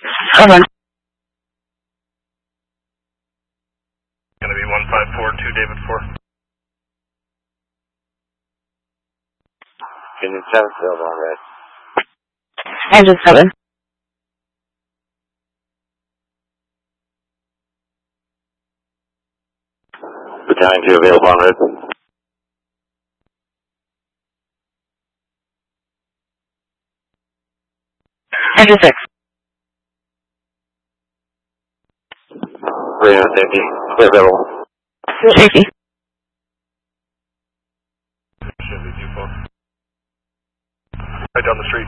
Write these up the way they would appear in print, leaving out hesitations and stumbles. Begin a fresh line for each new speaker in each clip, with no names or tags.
Over.
Gonna be 1542 David 4.
Engine 7 available on red.
Engine 7.
Battalion 2 available on red.
Engine 6.
Radio safety. Clear available.
Safety.
Should be due for. Right down the street.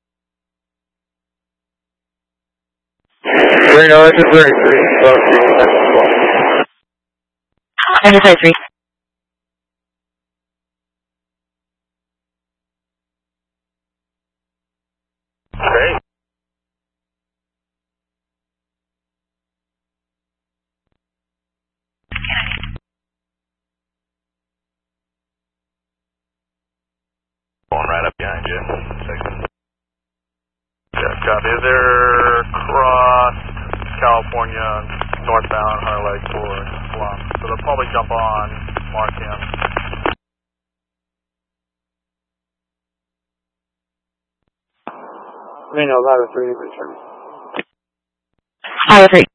Reno, this is very free.
Engine 3.
Great. Going right up behind you. Second. Yeah, copy. They're crossed California, northbound, Highlight towards Plum. So they'll probably jump on, mark him.
Reno, Lava 3, return.
Lava 3.